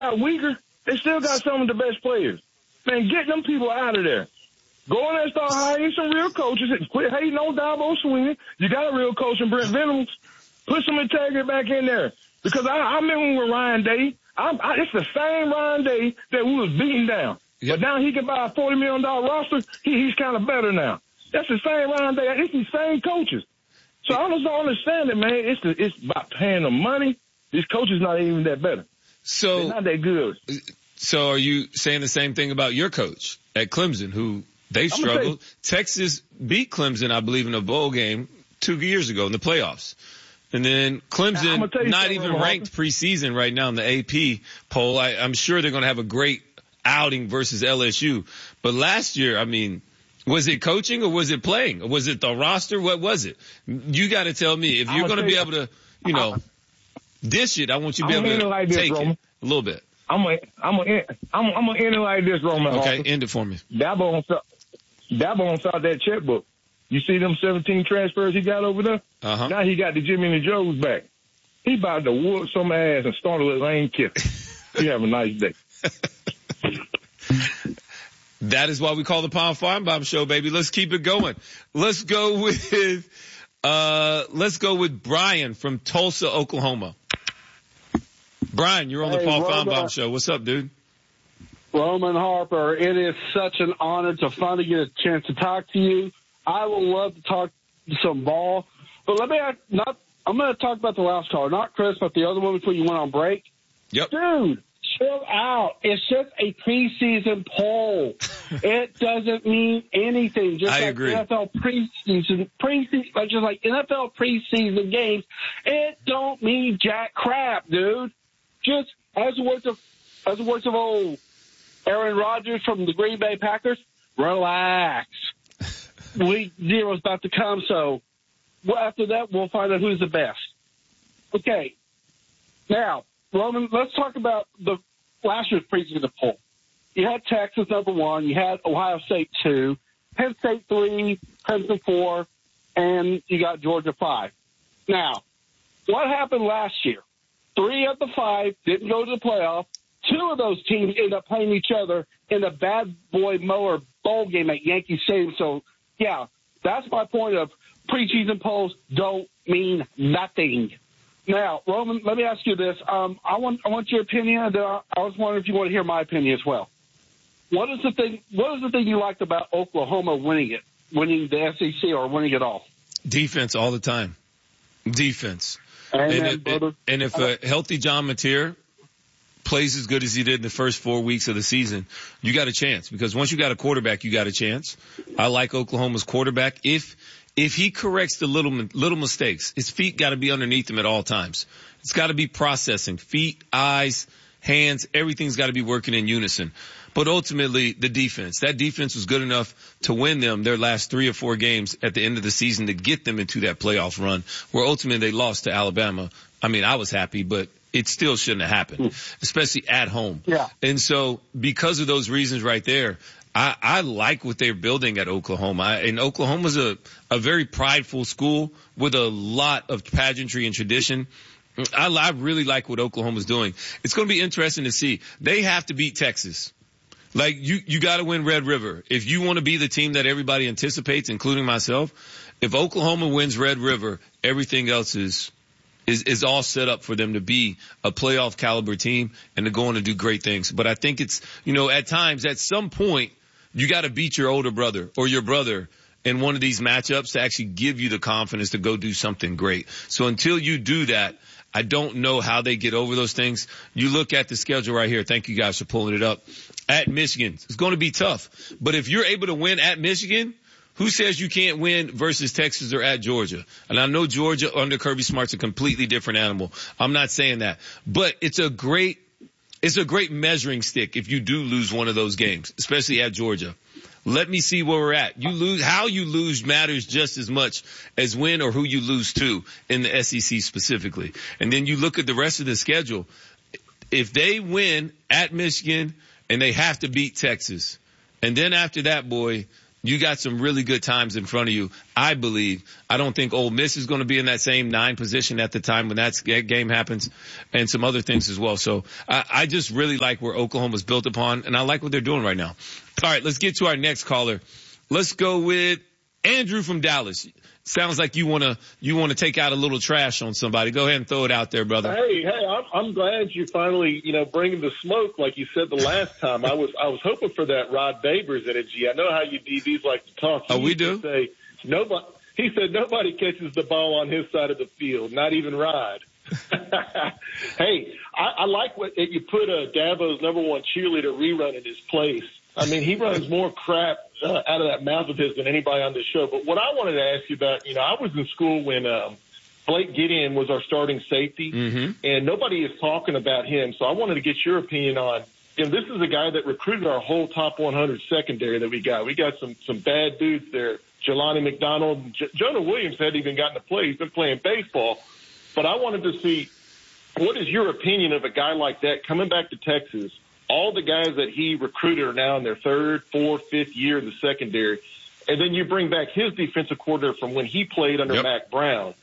weaker, they still got some of the best players. Man, get them people out of there. Go in there and start hiring some real coaches. Quit hating on Dabo Swinney. You got a real coach in Brent Venables. Put some integrity back in there. Because I remember with Ryan Day, it's the same Ryan Day that we was beating down. Yep. But now he can buy a $40 million roster. He's kind of better now. That's the same Ryan Day. It's the same coaches. So I just don't understand it, man. It's about paying them money. These coaches not even that better. So they're not that good. So are you saying the same thing about your coach at Clemson, who they struggled? Texas beat Clemson, I believe, in a bowl game 2 years ago in the playoffs. And then Clemson, not even ranked preseason right now in the AP poll. I'm sure they're going to have a great outing versus LSU. But last year, I mean, was it coaching or was it playing? Or was it the roster? What was it? You got to tell me. If you're going to be able to, dish it, I want you to be able to take it a little bit. I'm gonna end it like this, Roman. Okay, end it for me. Dabo on start that checkbook. You see them 17 transfers he got over there? Uh-huh. Now he got the Jimmy and the Joes back. He about to whoop some ass and start with Lane Kiffin. You have a nice day. That is why we call the Pound Farm Bomb Show, baby. Let's keep it going. Let's go with Brian from Tulsa, Oklahoma. Brian, you're on the Paul Feinbaum Show. What's up, dude? Roman Harper, it is such an honor to finally get a chance to talk to you. I would love to talk some ball, but I'm going to talk about the last caller, not Chris, but the other one before you went on break. Yep. Dude, chill out. It's just a preseason poll. It doesn't mean anything. Just I like agree. NFL preseason, just like NFL preseason games, it don't mean jack crap, dude. Just as the words of old Aaron Rodgers from the Green Bay Packers, relax. Week 0 is about to come, so after that, we'll find out who's the best. Okay. Now, Roman, let's talk about the last year's preseason poll. You had Texas number 1, you had Ohio State 2, Penn State 3, Clemson 4, and you got Georgia 5. Now, what happened last year? 3 of the 5 didn't go to the playoff. 2 of those teams ended up playing each other in the Bad Boy Mower Bowl game at Yankee Stadium. So, yeah, that's my point of preseason polls don't mean nothing. Now, Roman, let me ask you this. I want your opinion. I was wondering if you want to hear my opinion as well. What is the thing you liked about Oklahoma winning the SEC or winning it all? Defense all the time. Defense. And if a healthy John Mateer plays as good as he did in the first 4 weeks of the season, you got a chance. Because once you got a quarterback, you got a chance. I like Oklahoma's quarterback. If he corrects the little mistakes, his feet got to be underneath him at all times. It's got to be processing. Feet, eyes, hands, everything's got to be working in unison. But ultimately, the defense. That defense was good enough to win them their last 3 or 4 games at the end of the season to get them into that playoff run, where ultimately they lost to Alabama. I mean, I was happy, but it still shouldn't have happened, especially at home. Yeah. And so because of those reasons right there, I like what they're building at Oklahoma. And Oklahoma's a very prideful school with a lot of pageantry and tradition. I really like what Oklahoma's doing. It's going to be interesting to see. They have to beat Texas. Like, you got to win Red River. If you want to be the team that everybody anticipates, including myself, if Oklahoma wins Red River, everything else is all set up for them to be a playoff caliber team and to go on and do great things. But I think it's, at times, at some point, you got to beat your older brother or your brother in one of these matchups to actually give you the confidence to go do something great. So until you do that, I don't know how they get over those things. You look at the schedule right here. Thank you guys for pulling it up. At Michigan, it's going to be tough. But if you're able to win at Michigan, who says you can't win versus Texas or at Georgia? And I know Georgia under Kirby Smart's a completely different animal. I'm not saying that. But it's a great measuring stick if you do lose one of those games, especially at Georgia. Let me see where we're at. How you lose matters just as much as win or who you lose to in the SEC specifically. And then you look at the rest of the schedule. If they win at Michigan and they have to beat Texas, and then after that, boy, you got some really good times in front of you, I believe. I don't think Ole Miss is going to be in that same 9 position at the time when that game happens, and some other things as well. So I just really like where Oklahoma's built upon, and I like what they're doing right now. All right, let's get to our next caller. Let's go with Andrew from Dallas. Sounds like you want to take out a little trash on somebody. Go ahead and throw it out there, brother. Hey, I'm glad you finally, bringing the smoke like you said the last time. I was hoping for that Rod Babers energy. I know how you DBs like to talk. We do. He said nobody catches the ball on his side of the field, not even Rod. Hey, I like what you put Dabo's number 1 cheerleader rerun in his place. I mean, he runs more crap out of that mouth of his than anybody on this show. But what I wanted to ask you about, I was in school when Blake Gideon was our starting safety, and nobody is talking about him. So I wanted to get your opinion on, this is a guy that recruited our whole top 100 secondary that we got. We got some bad dudes there. Jelani McDonald, Jonah Williams hadn't even gotten to play. He's been playing baseball. But I wanted to see, what is your opinion of a guy like that coming back to Texas? All the guys that he recruited are now in their 3rd, 4th, 5th year in the secondary. And then you bring back his defensive coordinator from when he played under Mack Brown.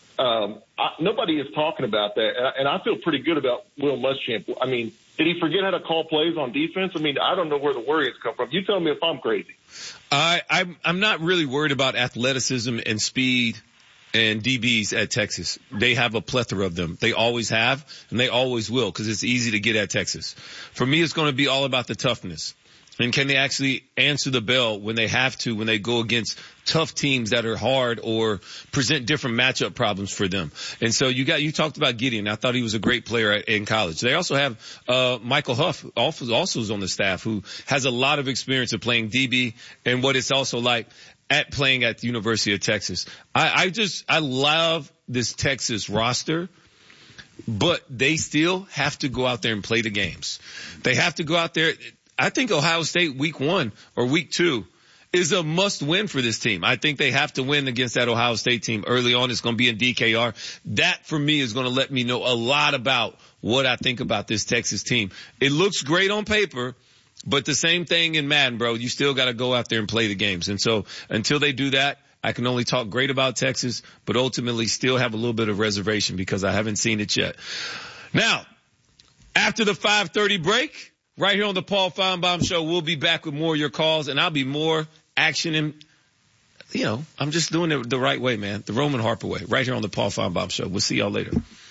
Nobody is talking about that. And I feel pretty good about Will Muschamp. I mean, did he forget how to call plays on defense? I mean, I don't know where the worry has come from. You tell me if I'm crazy. I'm not really worried about athleticism and speed and DBs at Texas. They have a plethora of them. They always have, and they always will, because it's easy to get at Texas. For me, it's going to be all about the toughness. And can they actually answer the bell when they have to, when they go against tough teams that are hard or present different matchup problems for them? And so you talked about Gideon. I thought he was a great player in college. They also have Michael Huff, also is on the staff, who has a lot of experience of playing DB and what it's also like at playing at the University of Texas. I love this Texas roster, but they still have to go out there and play the games. They have to go out there. I think Ohio State week 1 or week 2 is a must win for this team. I think they have to win against that Ohio State team early on. It's going to be in DKR. That for me is going to let me know a lot about what I think about this Texas team. It looks great on paper, but the same thing in Madden, bro. You still got to go out there and play the games. And so until they do that, I can only talk great about Texas, but ultimately still have a little bit of reservation because I haven't seen it yet. Now, after the 5:30 break, right here on the Paul Feinbaum Show, we'll be back with more of your calls, and I'll be more action and, I'm just doing it the right way, man. The Roman Harper way, right here on the Paul Feinbaum Show. We'll see y'all later.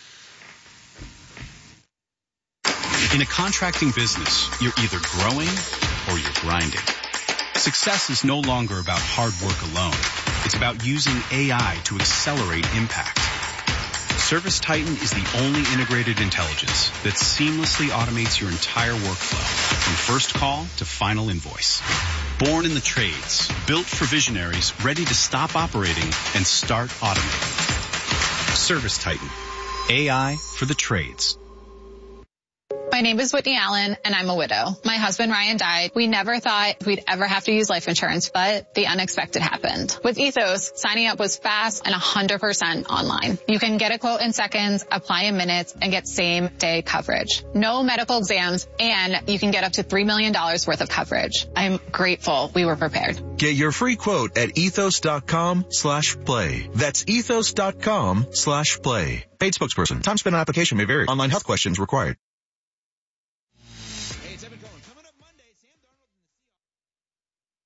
In a contracting business, you're either growing or you're grinding. Success is no longer about hard work alone. It's about using AI to accelerate impact. ServiceTitan is the only integrated intelligence that seamlessly automates your entire workflow from first call to final invoice. Born in the trades, built for visionaries ready to stop operating and start automating. ServiceTitan, AI for the trades. My name is Whitney Allen, and I'm a widow. My husband, Ryan, died. We never thought we'd ever have to use life insurance, but the unexpected happened. With Ethos, signing up was fast and 100% online. You can get a quote in seconds, apply in minutes, and get same-day coverage. No medical exams, and you can get up to $3 million worth of coverage. I'm grateful we were prepared. Get your free quote at ethos.com/play. That's ethos.com/play. Paid spokesperson. Time spent on application may vary. Online health questions required.